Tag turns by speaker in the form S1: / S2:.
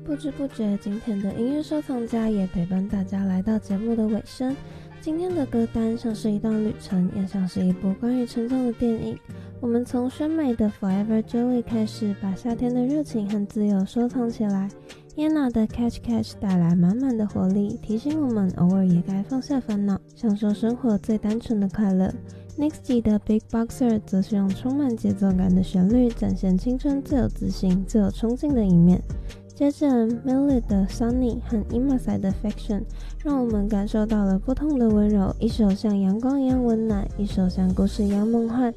S1: 不知不觉，今天的音乐收藏家也陪伴大家来到节目的尾声。今天的歌单像是一段旅程，也像是一部关于成长的电影。我们从宣美的 Forever Jolie 开始，把夏天的热情和自由收藏起来。Yena 的 Catch Catch 带来满满的活力，提醒我们偶尔也该放下烦恼，享受生活最单纯的快乐。Nixie 的 Big Boxer 则是用充满节奏感的旋律，展现青春最有自信、最有冲劲的一面。接着 Millet 的 Sunny 和 Imasai 的 Fiction 让我们感受到了不同的温柔，一首像阳光一样温暖，一首像故事一样梦幻。